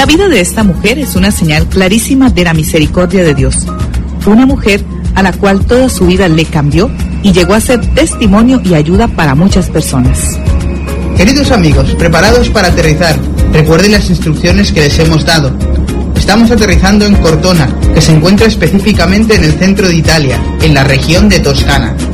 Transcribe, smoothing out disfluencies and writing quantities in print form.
La vida de esta mujer es una señal clarísima de la misericordia de Dios. Una mujer a la cual toda su vida le cambió y llegó a ser testimonio y ayuda para muchas personas. Queridos amigos, preparados para aterrizar, recuerden las instrucciones que les hemos dado. Estamos aterrizando en Cortona, que se encuentra específicamente en el centro de Italia, en la región de Toscana.